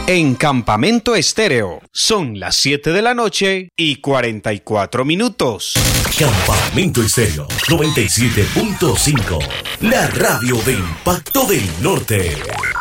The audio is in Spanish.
En Campamento Estéreo son las 7 de la noche y 44 minutos. Campamento Estéreo 97.5, la radio de Impacto del Norte.